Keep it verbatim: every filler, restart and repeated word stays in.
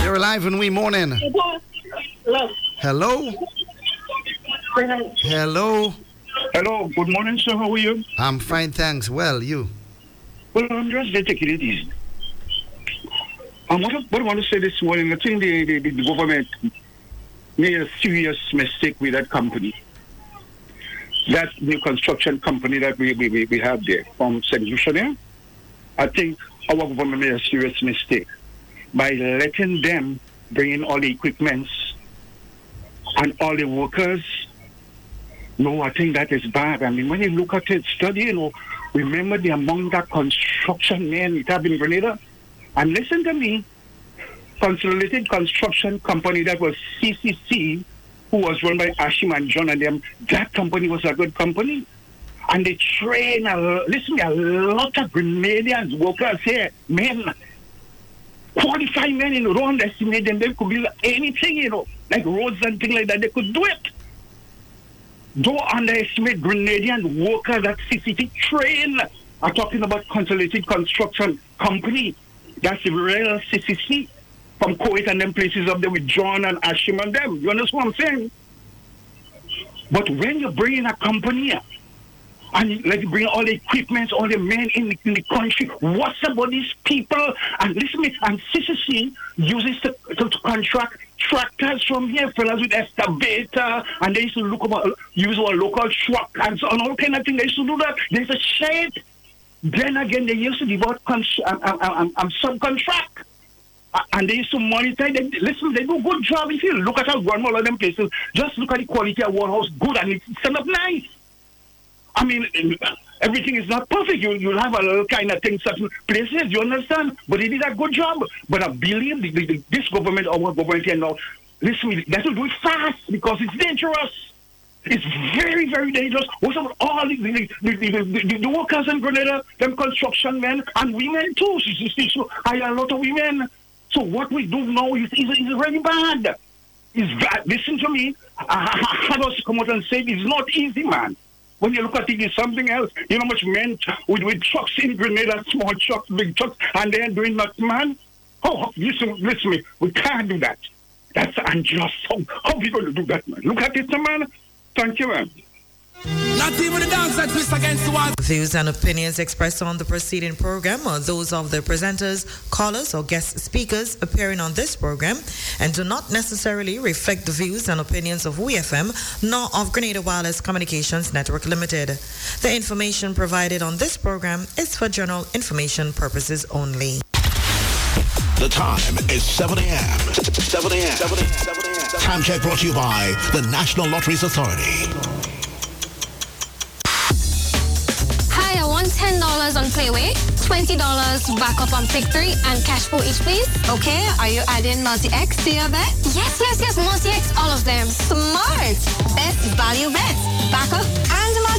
You're live and we morning. Hello. Hello. Hello. Hello. Good morning, sir. How are you? I'm fine, thanks. Well, you? Well, I'm just taking it easy. Um, what, I, what I want to say this morning, I think the, the, the government made a serious mistake with that company. That new construction company that we, we, we have there from Saint Lucia. I think our government made a serious mistake by letting them bring in all the equipments and all the workers. No, I think that is bad. I mean, when you look at it, study, you know, remember the amount of construction men it have in Grenada. And listen to me, Consolidated Construction Company, that was C C C, who was run by Ashim and John and them, that company was a good company. And they train, a, listen, a lot of Grenadians, workers here, men, qualified men, you know, don't underestimate them. They could build anything, you know, like roads and things like that. They could do it. Don't underestimate Grenadian workers that C C C train. I'm talking about Consolidated Construction Company. That's the real C C C from Kuwait and them places up there with John and Ashim and them. You understand what I'm saying? But when you bring in a company and like you bring all the equipment, all the men in the, in the country, what's about these people? And listen to me, and C C C uses to, to, to contract tractors from here, fellas with excavator, and they used to look about use our local truck and so on, all kind of thing. They used to do that. There's a shed. Then again, they used to give out cons- um, um, um, um, subcontract. Uh, and they used to monitor. They, listen, they do a good job. If you look at our one of them places, just look at the quality of one house, good, and it's set up nice. I mean, everything is not perfect. You, you'll have a little kind of thing, certain places, you understand? But they did a good job. But I believe the, the, the, this government, our government here now, listen, they have to do it fast because it's dangerous. It's very, very dangerous. What's about all the, the, the, the, the, the workers in Grenada, them construction men, and women too. So I have a lot of women. So what we do now is, is, is very bad. It's bad. Listen to me. I, I, I have to come out and say it's not easy, man. When you look at it, it's something else. You know how much men with, with trucks in Grenada, small trucks, big trucks, and they're doing that, man? Oh, listen, listen to me. We can't do that. That's unjust. How, how are we going to do that, man? Look at it, man. Thank you, man. Not even the dance that twist against the wall. Views and opinions expressed on the preceding program are those of the presenters, callers, or guest speakers appearing on this program and do not necessarily reflect the views and opinions of W F M nor of Grenada Wireless Communications Network Limited. The information provided on this program is for general information purposes only. The time is seven a.m. seven a.m. seven a.m. Time check brought to you by the National Lotteries Authority. Hi, I want ten dollars on Playway, twenty dollars back up on Pick three, and cash for each, please. Okay, are you adding multi-X to your bet? Yes, yes, yes, multi-X, all of them. Smart! Best value bet, backup, and multi